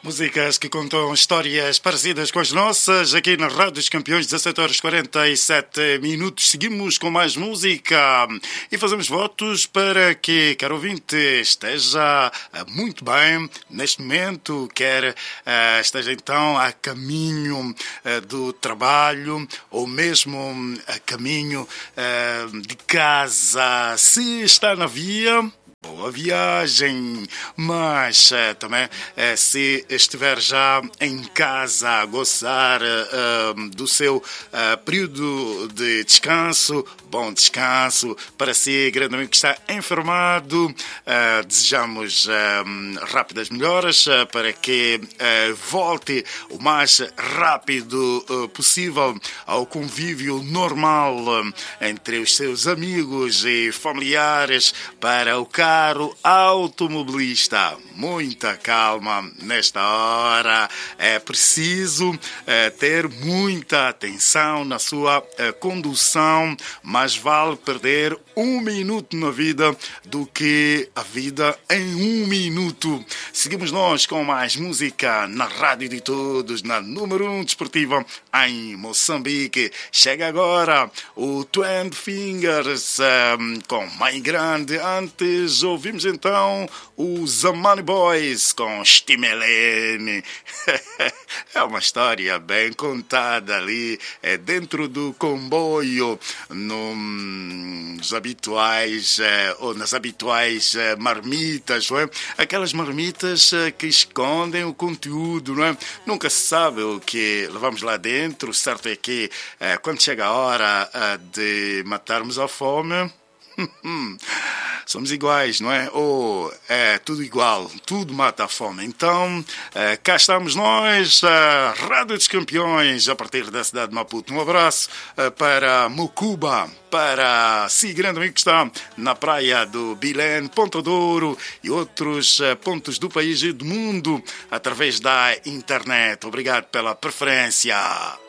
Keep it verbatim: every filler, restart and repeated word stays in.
Músicas que contam histórias parecidas com as nossas, aqui na Rádio dos Campeões, dezassete horas e quarenta e sete minutos. Seguimos com mais música e fazemos votos para que, caro ouvinte, esteja muito bem neste momento, quer uh, esteja então a caminho uh, do trabalho ou mesmo a caminho uh, de casa. Se está na via, boa viagem, mas uh, também uh, se estiver já em casa a gozar uh, do seu uh, período de descanso, bom descanso para si, grande amigo que está enfermado. Uh, desejamos uh, rápidas melhoras uh, para que uh, volte o mais rápido uh, possível ao convívio normal uh, entre os seus amigos e familiares. Para o carro Caro automobilista, muita calma nesta hora. É preciso é, ter muita atenção na sua é, condução, mas vale perder um minuto na vida do que a vida em um minuto. Seguimos nós com mais música na Rádio de Todos, na número um desportiva em Moçambique. Chega agora o Twenty Fingers um, com Mãe Grande. Antes ouvimos então os Zamani Boys com Stimelene. É uma história bem contada ali, é dentro do comboio, nos habituais, é, ou nas habituais é, marmitas, não é? Aquelas marmitas é, que escondem o conteúdo, não é? Nunca se sabe o que levamos lá dentro. O certo é que é, quando chega a hora é, de matarmos a fome, somos iguais, não é? Ou é tudo igual, tudo mata a fome. Então, é, cá estamos nós, a Rádio dos Campeões, a partir da cidade de Maputo. Um abraço é, para Mucuba, para si, grande amigo que está na praia do Bilene, Ponta Douro e outros é, pontos do país e do mundo através da internet. Obrigado pela preferência.